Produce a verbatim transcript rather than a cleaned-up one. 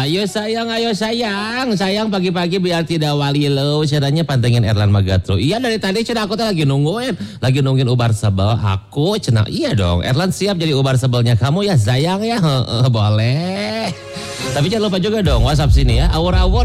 Ayo sayang, ayo sayang. Sayang pagi-pagi biar tidak walilo. Caranya pantengin Erlan Magatro. Iya dari tadi cina aku tuh lagi nungguin. Lagi nungguin ubar sebel. Aku cina iya dong. Erlan siap jadi ubar sebelnya kamu ya sayang ya. Boleh. Tapi jangan lupa juga dong WhatsApp sini ya. Awur-awur